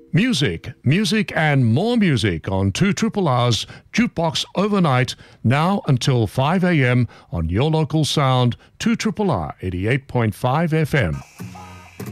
Music and more music on 2RR's Jukebox Overnight, now until 5 a.m. on your local sound, 2RR 88.5 FM.